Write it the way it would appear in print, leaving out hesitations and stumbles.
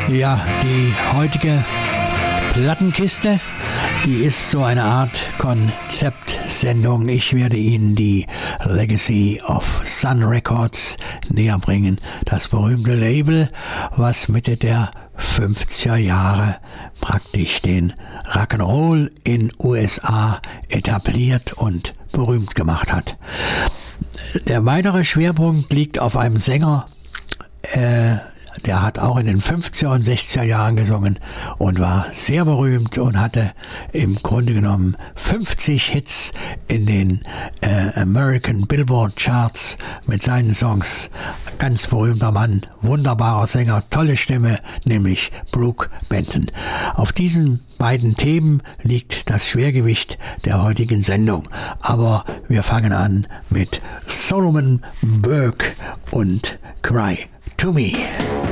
Ja, die heutige Plattenkiste, die ist so eine Art Konzeptsendung. Ich werde Ihnen die Legacy of Sun Records näher bringen. Das berühmte Label, was Mitte der 50er Jahre praktisch den Rock'n'Roll in USA etabliert und berühmt gemacht hat. Der weitere Schwerpunkt liegt auf einem Sänger, der hat auch in den 50er und 60er Jahren gesungen und war sehr berühmt und hatte im Grunde genommen 50 Hits in den American Billboard Charts mit seinen Songs. Ganz berühmter Mann, wunderbarer Sänger, tolle Stimme, nämlich Brook Benton. Auf diesen beiden Themen liegt das Schwergewicht der heutigen Sendung. Aber wir fangen an mit Solomon Burke und Cry to Me.